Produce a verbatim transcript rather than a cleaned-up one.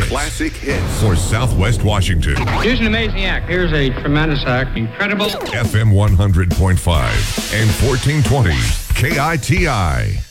Classic hits. For Southwest Washington. Here's an amazing act. Here's a tremendous act. Incredible. F M one hundred point five and fourteen twenty K I T I.